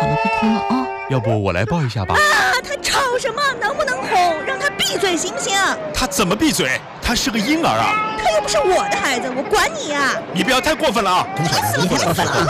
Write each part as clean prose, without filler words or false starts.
了，不哭了啊！ 要不我来抱一下吧？ 他吵什么？能不能哄？让他闭嘴行不行？ 他怎么闭嘴？他是个婴儿啊！ 他又不是我的孩子，我管你呀！ 你不要太过分了啊！ 你太过分了！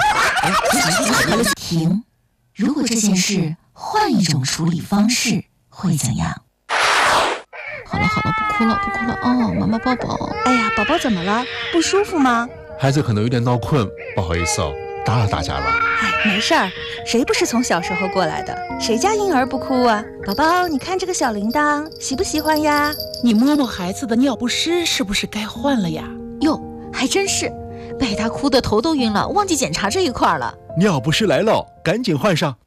停！如果这件事换一种处理方式，会怎样？好了，不哭了哦，妈妈抱抱。 哎呀，宝宝怎么了？不舒服吗？ 孩子可能有点闹困，不好意思哦，打扰大家了。 哎，没事儿，谁不是从小时候过来的？谁家婴儿不哭啊？宝宝，你看这个小铃铛，喜不喜欢呀？ 你摸摸孩子的尿不湿，是不是该换了呀？ 哟，还真是，被他哭得头都晕了，忘记检查这一块了。 尿不湿来了，赶紧换上。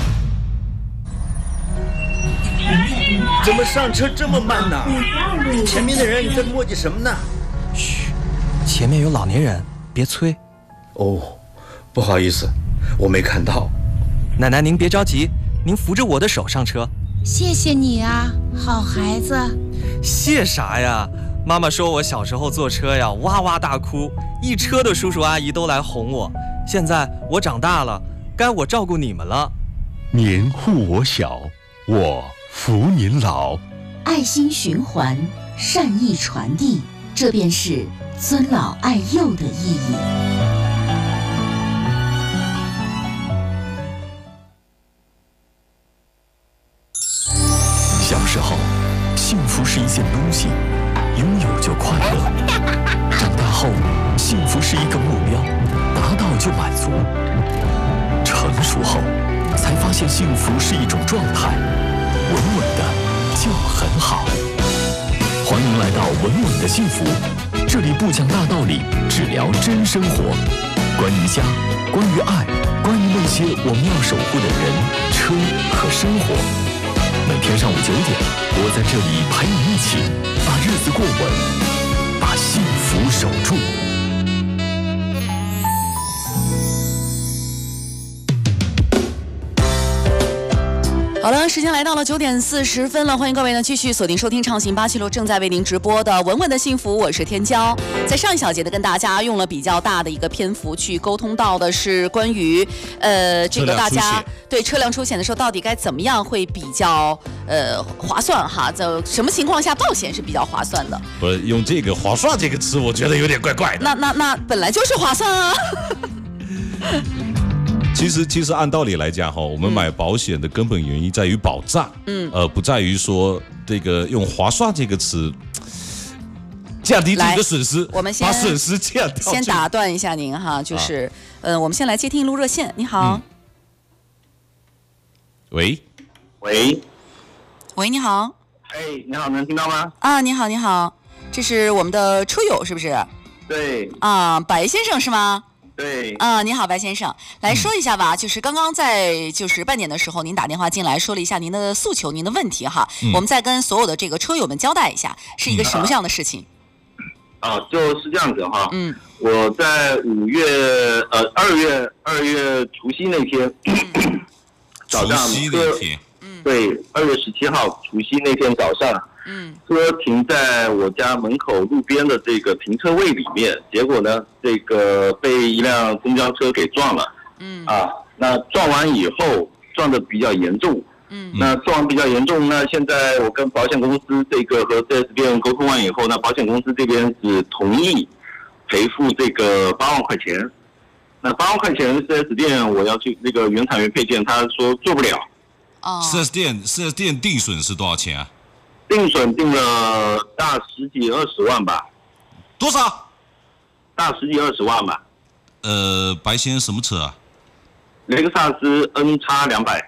怎么上车这么慢呢？前面的人在磨叽什么呢？ 嘘，前面有老年人，别催。 哦，不好意思，我没看到。 奶奶您别着急，您扶着我的手上车。 谢谢你啊，好孩子。 谢啥呀？妈妈说我小时候坐车呀，哇哇大哭，一车的叔叔阿姨都来哄我。现在我长大了，该我照顾你们了。 您护我小，我扶您老。 爱心循环，善意传递，这便是尊老爱幼的意义。 小时候，幸福是一件东西，拥有就快乐；长大后，幸福是一个目标，达到就满足；成熟后，才发现幸福是一种状态，稳稳的就很好。欢迎来到稳稳的幸福，这里不讲大道理，只聊真生活，关于家，关于爱，关于那些我们要守护的人、车和生活。每天上午9点，我在这里陪你一起把日子过稳，把幸福守住。 好了，时间来到了9点40分了，欢迎各位呢继续锁定收听畅行87路正在为您直播的稳稳的幸福，我是天骄。在上一小节的跟大家用了比较大的一个篇幅去沟通到的是关于这个大家对车辆出险的时候到底该怎么样会比较划算哈，在什么情况下报险是比较划算的？ 不是用这个划算这个词，我觉得有点怪怪的。 那本来就是划算啊。 其实按道理来讲哈，我们买保险的根本原因在于保障，不在于说这个用划算这个词降低自己的损失， 我们先把损失降掉。 先打断一下您哈，就是我们先来接听一路热线，你好。 喂， 你好。 哎，你好，能听到吗？ 啊，你好，这是我们的车友是不是？ 对。 啊，白先生是吗？ 对啊，你好，白先生，来说一下吧。就是刚刚在半点的时候，您打电话进来说了一下您的诉求、您的问题哈。我们再跟所有的这个车友们交代一下，是一个什么样的事情？ 就是这样子哈。我在2月除夕那天早上对，2月17号除夕那天早上。车停在我家门口路边的这个停车位里面，结果呢，这个被一辆公交车给撞了。那撞完以后撞得比较严重。那撞完比较严重，那现在我跟保险公司这个和 4S 店沟通完以后，那保险公司这边只同意赔付这个8万块钱。那8万块钱 4S 店我要去那个原厂原配件，他说做不了。 4S 店定损是多少钱啊？ 定损定了大10几20万吧。 多少？ 大10几20万吧。 白先生什么车啊？ 雷克萨斯 NX200。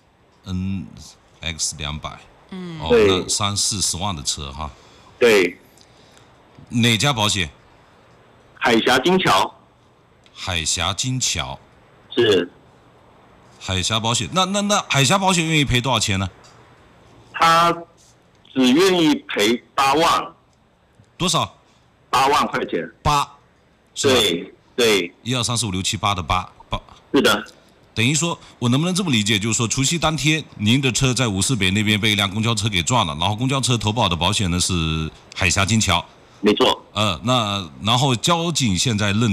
NX200。 对。 那30-40万的车哈。 对。 哪家保险？ 海峡金桥。 海峡金桥。 是。 海峡保险，那海峡保险愿意赔多少钱呢？ 他只愿意赔8万。 多少 ？8万块钱。 8。 对。 1、2、3、4、5、6、7、8的8。 是的。 等于说，我能不能这么理解，就是说，除夕当天，您的车在5市北那边被一辆公交车给撞了，然后公交车投保的保险呢是海峡金桥。 没错。 那然后交警现在认